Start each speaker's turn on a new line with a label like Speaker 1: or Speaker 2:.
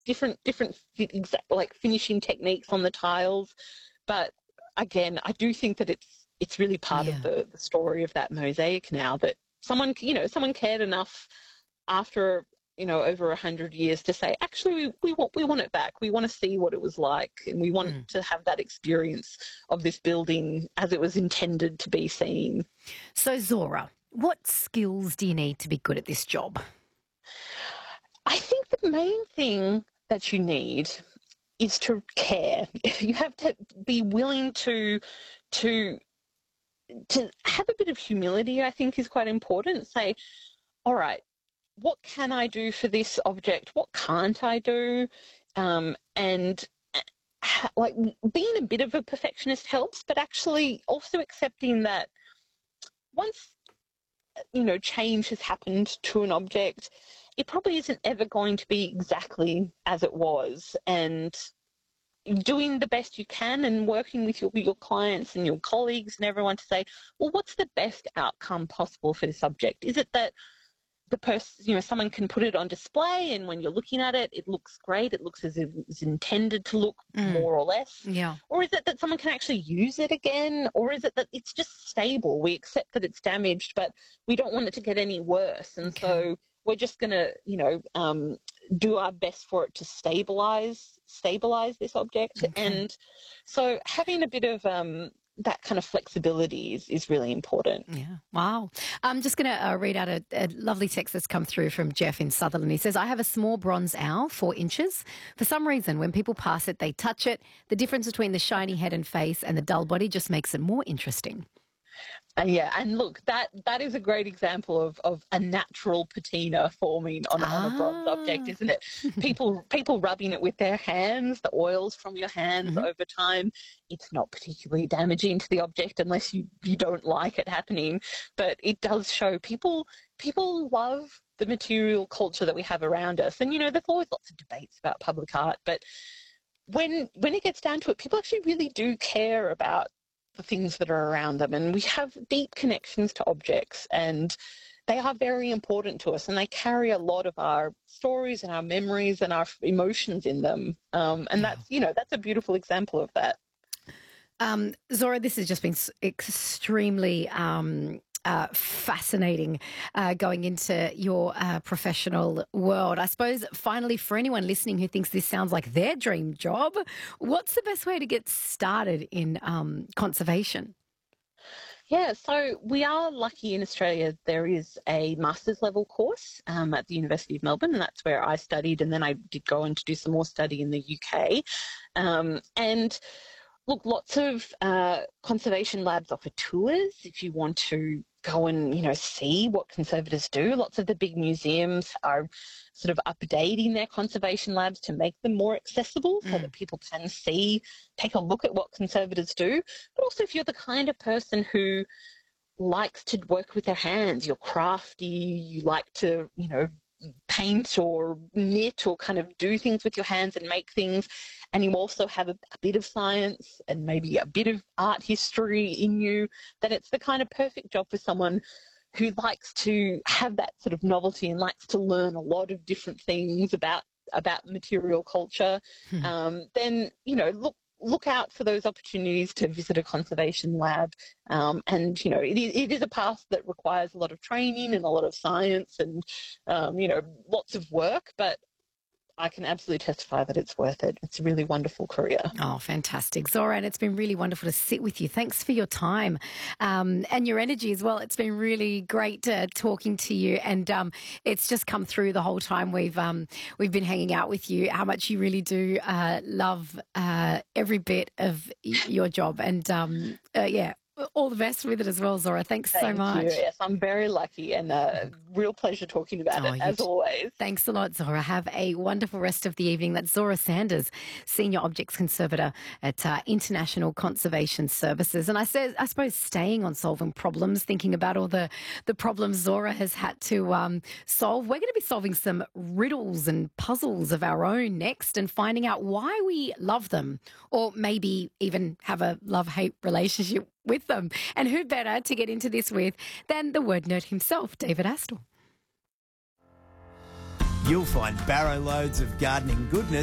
Speaker 1: different exact like finishing techniques on the tiles. But again, I do think that it's really part of
Speaker 2: Yeah.
Speaker 1: the story of that mosaic now, that someone cared enough after over 100 years to say, actually, we want it back. We want to see what it was like, and we want
Speaker 2: Mm.
Speaker 1: to have that experience of this building as it was intended to be seen.
Speaker 2: So, Zora, what skills do you need to be good at this job?
Speaker 1: I think the main thing that you need is to care. You have to be willing to have a bit of humility. I think is quite important. Say, all right, what can I do for this object? What can't I do? And like being a bit of a perfectionist helps, but actually also accepting that once change has happened to an object, it probably isn't ever going to be exactly as it was, and doing the best you can and working with your clients and your colleagues and everyone to say, well, what's the best outcome possible for this subject? Is it that the person, someone can put it on display and when you're looking at it, it looks great, it looks as if it's intended to look,
Speaker 2: Mm.
Speaker 1: more or less?
Speaker 2: Yeah.
Speaker 1: Or is it that someone can actually use it again? Or is it that it's just stable? We accept that it's damaged, but we don't want it to get any worse. And
Speaker 2: Okay.
Speaker 1: so we're just going to, do our best for it to stabilize this object.
Speaker 2: Okay.
Speaker 1: And so having a bit of that kind of flexibility is really important.
Speaker 2: Yeah. Wow. I'm just going to read out a lovely text that's come through from Jeff in Sutherland. He says, I have a small bronze owl, 4 inches. For some reason, when people pass it, they touch it. The difference between the shiny head and face and the dull body just makes it more interesting.
Speaker 1: Yeah, and look, that is a great example of a natural patina forming on a bronze object,
Speaker 2: Ah.
Speaker 1: isn't it? People rubbing it with their hands, the oils from your hands
Speaker 2: Mhm.
Speaker 1: over time, it's not particularly damaging to the object unless you don't like it happening. But it does show people love the material culture that we have around us. And there's always lots of debates about public art, but when it gets down to it, people actually really do care about the things that are around them, and we have deep connections to objects, and they are very important to us, and they carry a lot of our stories and our memories and our emotions in them. And
Speaker 2: Yeah.
Speaker 1: that's a beautiful example of that.
Speaker 2: Zora, this has just been extremely fascinating going into your professional world. I suppose, finally, for anyone listening who thinks this sounds like their dream job, what's the best way to get started in conservation?
Speaker 1: Yeah, so we are lucky in Australia. There is a master's level course at the University of Melbourne, and that's where I studied. And then I did go on to do some more study in the UK. And look, lots of conservation labs offer tours if you want to go and see what conservators do. Lots of the big museums are sort of updating their conservation labs to make them more accessible so that
Speaker 2: Mm.
Speaker 1: people can take a look at what conservators do. But also, if you're the kind of person who likes to work with their hands, you're crafty, you like to paint or knit or kind of do things with your hands and make things, and you also have a bit of science and maybe a bit of art history in you, then it's the kind of perfect job for someone who likes to have that sort of novelty and likes to learn a lot of different things about material culture.
Speaker 2: Hmm.
Speaker 1: Then look out for those opportunities to visit a conservation lab. And it is a path that requires a lot of training and a lot of science and lots of work, but I can absolutely testify that it's worth it. It's a really wonderful career.
Speaker 2: Oh, fantastic. Zora, and it's been really wonderful to sit with you. Thanks for your time and your energy as well. It's been really great talking to you. And it's just come through the whole time we've been hanging out with you, how much you really do love every bit of your job. And yeah, all the best with it as well, Zora. Thanks so
Speaker 1: Thank you.
Speaker 2: much.
Speaker 1: Yes, I'm very lucky and real pleasure talking about
Speaker 2: Oh,
Speaker 1: it
Speaker 2: you
Speaker 1: as always.
Speaker 2: Thanks a lot, Zora. Have a wonderful rest of the evening. That's Zora Sanders, Senior Objects Conservator at International Conservation Services. And I suppose staying on solving problems, thinking about all the problems Zora has had to solve. We're going to be solving some riddles and puzzles of our own next and finding out why we love them, or maybe even have a love-hate relationship with them. And who better to get into this with than the word nerd himself, David Astle.
Speaker 3: You'll find barrow loads of gardening goodness